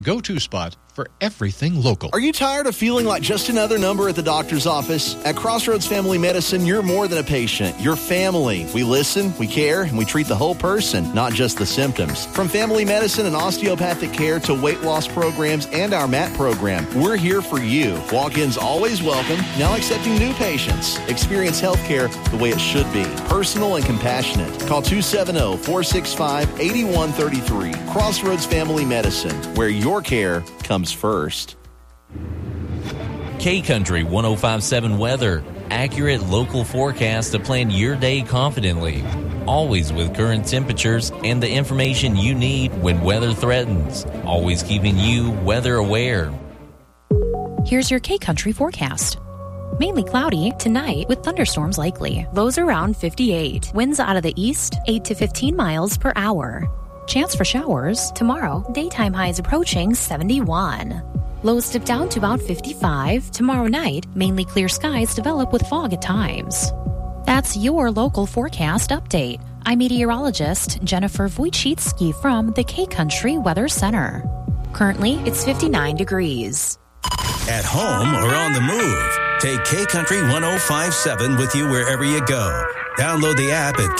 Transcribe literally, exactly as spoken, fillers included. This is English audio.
go-to spot for everything local. Are you tired of feeling like just another number at the doctor's office? At Crossroads Family Medicine, you're more than a patient. You're family. We listen, we care, and we treat the whole person, not just the symptoms. From family medicine and osteopathic care to weight loss programs and our M A T program, we're here for you. Walk-ins always welcome, now accepting new patients. Experience healthcare the way it should be. Personal and compassionate. Call two seven zero, four six five, eight one three three. Crossroads Family Medicine, where your care comes first. K-Country one oh five point seven weather. Accurate local forecast to plan your day confidently. Always with current temperatures and the information you need when weather threatens. Always keeping you weather aware. Here's your K-Country forecast. Mainly cloudy tonight with thunderstorms likely. Lows around fifty-eight. Winds out of the east, eight to fifteen miles per hour. Chance for showers tomorrow. Daytime highs approaching seventy-one. Lows dip down to about fifty-five. Tomorrow night, mainly clear skies develop with fog at times. That's your local forecast update. I'm meteorologist Jennifer Wojcicki from the K-Country Weather Center. Currently, it's fifty-nine degrees. At home or on the move, take K-Country one oh five point seven with you wherever you go. Download the app at